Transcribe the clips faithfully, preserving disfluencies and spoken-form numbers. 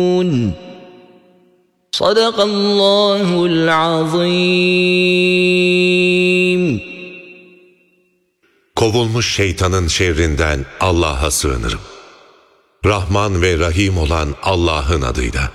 Sadakallahul azim. Kovulmuş şeytanın şerrinden Allah'a sığınırım. Rahman ve Rahim olan Allah'ın adıyla.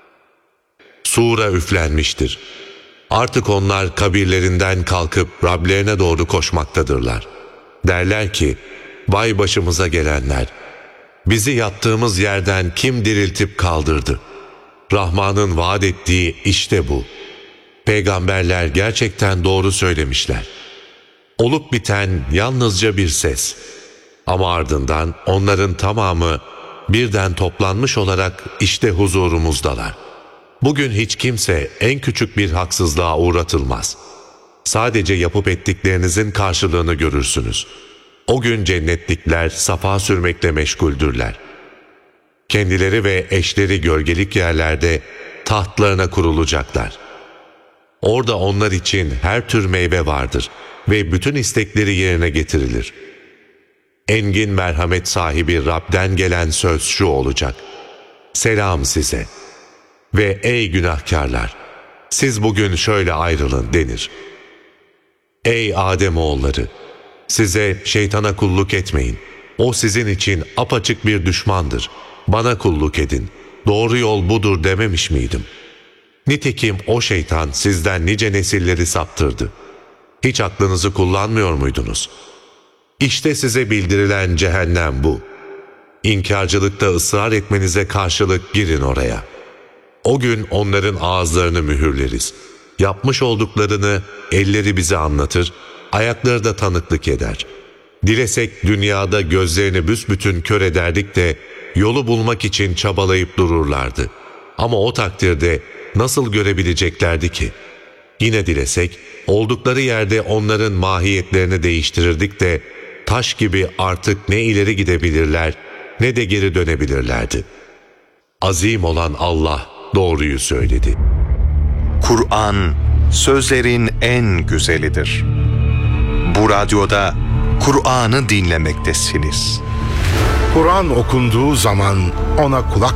Sura üflenmiştir. Artık onlar kabirlerinden kalkıp Rablerine doğru koşmaktadırlar. Derler ki, vay başımıza gelenler! Bizi yattığımız yerden kim diriltip kaldırdı? Rahman'ın vaat ettiği işte bu. Peygamberler gerçekten doğru söylemişler. Olup biten yalnızca bir ses. Ama ardından onların tamamı birden toplanmış olarak işte huzurumuzdalar. Bugün hiç kimse en küçük bir haksızlığa uğratılmaz. Sadece yapıp ettiklerinizin karşılığını görürsünüz. O gün cennetlikler safa sürmekle meşguldürler. Kendileri ve eşleri gölgelik yerlerde tahtlarına kurulacaklar. Orada onlar için her tür meyve vardır ve bütün istekleri yerine getirilir. Engin merhamet sahibi Rab'den gelen söz şu olacak: selam size ve ey günahkarlar, siz bugün şöyle ayrılın denir. Ey Ademoğulları, size şeytana kulluk etmeyin. O sizin için apaçık bir düşmandır. Bana kulluk edin. Doğru yol budur dememiş miydim? Nitekim o şeytan sizden nice nesilleri saptırdı. Hiç aklınızı kullanmıyor muydunuz? İşte size bildirilen cehennem bu. İnkarcılıkta ısrar etmenize karşılık girin oraya. O gün onların ağızlarını mühürleriz. Yapmış olduklarını elleri bize anlatır, ayakları da tanıklık eder. Dilesek dünyada gözlerini büsbütün kör ederdik de yolu bulmak için çabalayıp dururlardı. Ama o takdirde nasıl görebileceklerdi ki? Yine dilesek oldukları yerde onların mahiyetlerini değiştirirdik de taş gibi artık ne ileri gidebilirler ne de geri dönebilirlerdi. Azim olan Allah doğruyu söyledi. Kur'an sözlerin en güzelidir. Bu radyoda Kur'an'ı dinlemektesiniz. Kur'an okunduğu zaman ona kulak